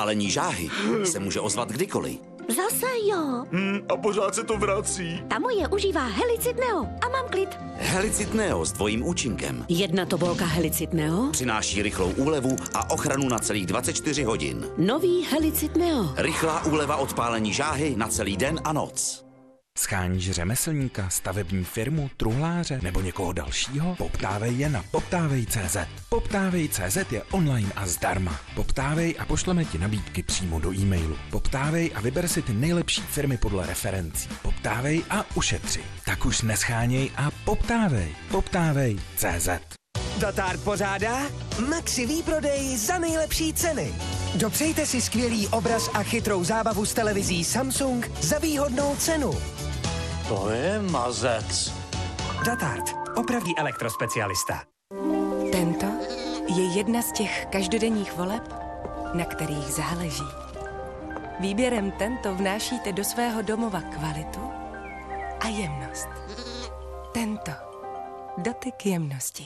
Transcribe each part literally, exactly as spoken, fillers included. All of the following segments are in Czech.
Odpálení žáhy se může ozvat kdykoliv. Zase jo. Hmm, a pořád se to vrací. Ta moje užívá Helicid Neo a mám klid. Helicid Neo s dvojím účinkem Jedna tobolka Helicid Neo. přináší rychlou úlevu a ochranu na celých dvacet čtyři hodin. Nový Helicid Neo. Rychlá úleva odpálení žáhy na celý den a noc. Sháníš řemeslníka, stavební firmu, truhláře nebo někoho dalšího? Poptávej je na poptávej tečka cé zet. poptávej tečka cé zet je online a zdarma. Poptávej a pošleme ti nabídky přímo do e-mailu. Poptávej a vyber si ty nejlepší firmy podle referencí. Poptávej a ušetři. Tak už nescháněj a poptávej. poptávej tečka cé zet. Datár pořádá Maxi výprodej za nejlepší ceny. Dopřejte si skvělý obraz a chytrou zábavu s televizí Samsung za výhodnou cenu. To je mazec. Datard, opravdí elektrospecialista. Tento je jedna z těch každodenních voleb, na kterých záleží. Výběrem Tento vnášíte do svého domova kvalitu a jemnost. Tento. Dotyk jemnosti.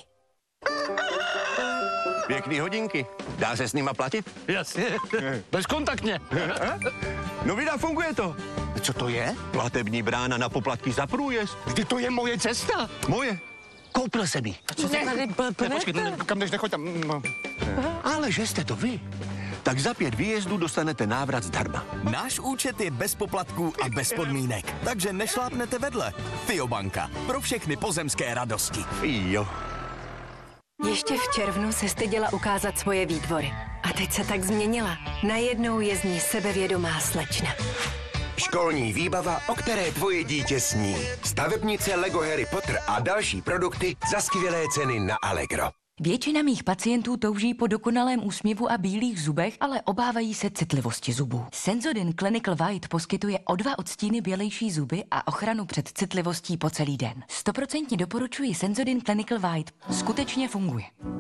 Pěkný hodinky. Dá se s nima platit? Jasně. Bezkontaktně. No vida, funguje to. Co to je? Platební brána na poplatky za průjezd. Vždyť to je moje cesta. Moje. Koupil jsem ji. Co ne, ne, ne, počkej, ne, kam jdeš, nechoď tam. No. Ale že jste to vy. Tak za pět výjezdů dostanete návrat zdarma. Náš účet je bez poplatků a bez podmínek, takže nešlápnete vedle. Fiobanka. Pro všechny pozemské radosti. Jo. Ještě v červnu se styděla ukázat svoje výtvory. A teď se tak změnila. Najednou je z ní sebevědomá slečna. Školní výbava, o které tvoje dítě sní. Stavebnice Lego Harry Potter a další produkty za skvělé ceny na Allegro. Většina mých pacientů touží po dokonalém úsměvu a bílých zubech, ale obávají se citlivosti zubů. Sensodyne Clinical White poskytuje o dva odstíny bělejší zuby a ochranu před citlivostí po celý den. Stoprocentně doporučuji Sensodyne Clinical White. Skutečně funguje.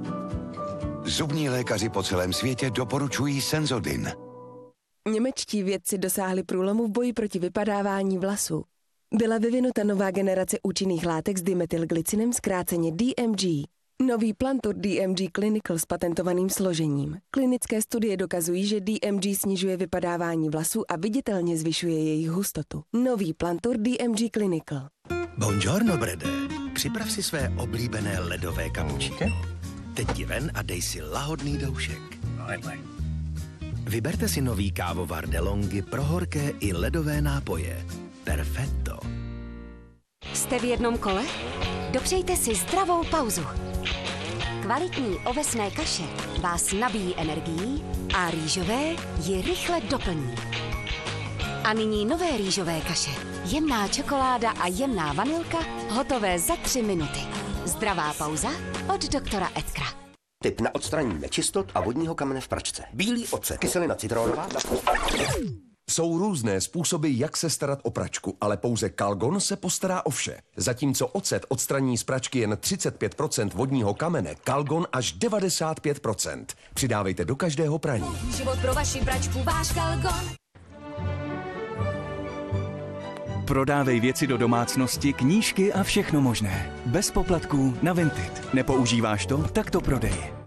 Zubní lékaři po celém světě doporučují Sensodyne. Němečtí vědci dosáhli průlomu v boji proti vypadávání vlasů. Byla vyvinuta nová generace účinných látek s dimethylglycinem, zkráceně D M G. Nový Plantur D M G Clinical s patentovaným složením. Klinické studie dokazují, že D M G snižuje vypadávání vlasů a viditelně zvyšuje jejich hustotu. Nový Plantur D M G Clinical. Buongiorno, Brede. Připrav si své oblíbené ledové kapučíky. Teď ti ven a dej si lahodný doušek. Vyberte si nový kávovar DeLonghi pro horké i ledové nápoje. Perfetto. Jste v jednom kole? Dopřejte si zdravou pauzu. Kvalitní ovesné kaše vás nabíjí energií a rýžové ji rychle doplní. A nyní nové rýžové kaše. Jemná čokoláda a jemná vanilka, hotové za tři minuty. Zdravá pauza od doktora Edkra. Tip na odstranění nečistot a vodního kamene v pračce. Bílý ocet, kyselina citronová. Jsou různé způsoby, jak se starat o pračku, ale pouze Calgon se postará o vše. Zatímco ocet odstraní z pračky jen třicet pět procent vodního kamene, Calgon až devadesát pět procent. Přidávejte do každého praní. Život pro vaši pračku, váš Calgon. Prodávej věci do domácnosti, knížky a všechno možné. Bez poplatků na Vinted. Nepoužíváš to? Tak to prodej.